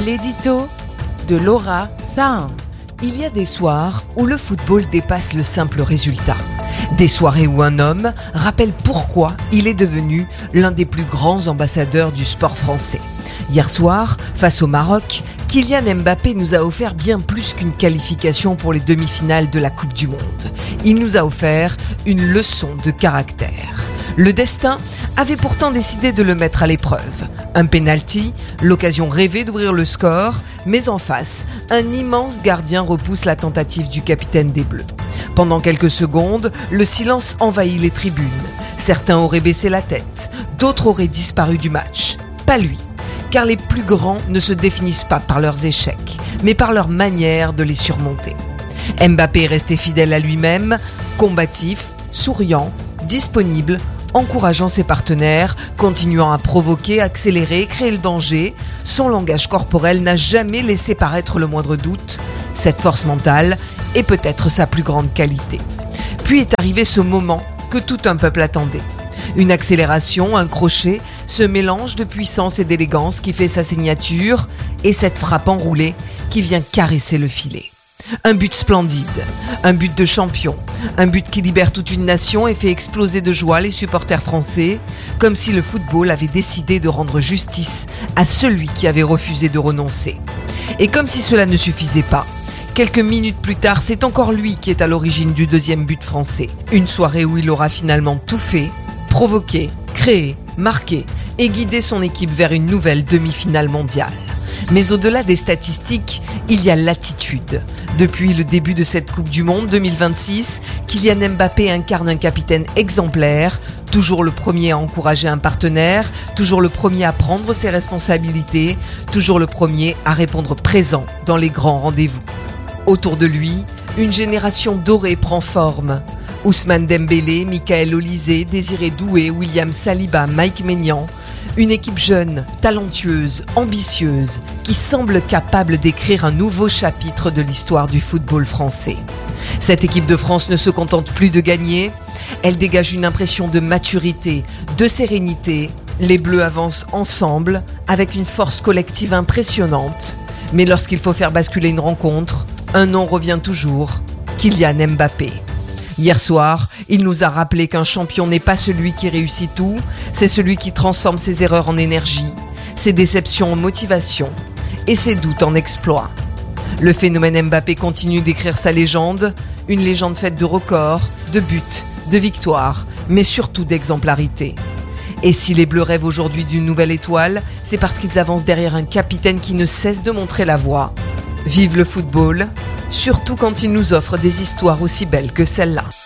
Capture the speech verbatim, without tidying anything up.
L'édito de Laura Sahin. Il y a des soirs où le football dépasse le simple résultat. Des soirées où un homme rappelle pourquoi il est devenu l'un des plus grands ambassadeurs du sport français. Hier soir, face au Maroc, Kylian Mbappé nous a offert bien plus qu'une qualification pour les demi-finales de la Coupe du Monde. Il nous a offert une leçon de caractère. Le destin avait pourtant décidé de le mettre à l'épreuve. Un penalty, l'occasion rêvée d'ouvrir le score, mais en face, un immense gardien repousse la tentative du capitaine des Bleus. Pendant quelques secondes, le silence envahit les tribunes. Certains auraient baissé la tête, d'autres auraient disparu du match. Pas lui, car les plus grands ne se définissent pas par leurs échecs, mais par leur manière de les surmonter. Mbappé est resté fidèle à lui-même, combatif, souriant, disponible, encourageant ses partenaires, continuant à provoquer, accélérer, créer le danger. Son langage corporel n'a jamais laissé paraître le moindre doute. Cette force mentale est peut-être sa plus grande qualité. Puis est arrivé ce moment que tout un peuple attendait. Une accélération, un crochet, ce mélange de puissance et d'élégance qui fait sa signature, et cette frappe enroulée qui vient caresser le filet. Un but splendide, un but de champion, un but qui libère toute une nation et fait exploser de joie les supporters français, comme si le football avait décidé de rendre justice à celui qui avait refusé de renoncer. Et comme si cela ne suffisait pas, quelques minutes plus tard, c'est encore lui qui est à l'origine du deuxième but français. Une soirée où il aura finalement tout fait, provoqué, créé, marqué et guidé son équipe vers une nouvelle demi-finale mondiale. Mais au-delà des statistiques, il y a l'attitude. Depuis le début de cette Coupe du Monde deux mille vingt-six, Kylian Mbappé incarne un capitaine exemplaire, toujours le premier à encourager un partenaire, toujours le premier à prendre ses responsabilités, toujours le premier à répondre présent dans les grands rendez-vous. Autour de lui, une génération dorée prend forme. Ousmane Dembélé, Michael Olise, Désiré Doué, William Saliba, Mike Maignan. Une équipe jeune, talentueuse, ambitieuse, qui semble capable d'écrire un nouveau chapitre de l'histoire du football français. Cette équipe de France ne se contente plus de gagner, elle dégage une impression de maturité, de sérénité. Les Bleus avancent ensemble, avec une force collective impressionnante. Mais lorsqu'il faut faire basculer une rencontre, un nom revient toujours, Kylian Mbappé. Hier soir, il nous a rappelé qu'un champion n'est pas celui qui réussit tout, c'est celui qui transforme ses erreurs en énergie, ses déceptions en motivation et ses doutes en exploit. Le phénomène Mbappé continue d'écrire sa légende, une légende faite de records, de buts, de victoires, mais surtout d'exemplarité. Et si les Bleus rêvent aujourd'hui d'une nouvelle étoile, c'est parce qu'ils avancent derrière un capitaine qui ne cesse de montrer la voie. Vive le football, surtout quand il nous offre des histoires aussi belles que celle-là.